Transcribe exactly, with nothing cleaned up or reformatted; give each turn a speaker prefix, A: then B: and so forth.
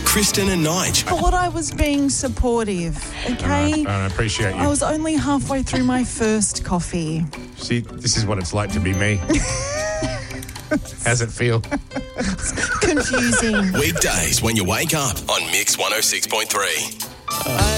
A: Kristen and Nige.
B: I thought I was being supportive, okay?
C: I appreciate you.
B: I was only halfway through my first coffee.
C: See, this is what it's like to be me. How's it feel?
B: Confusing.
A: Weekdays when you wake up on Mix one oh six point three.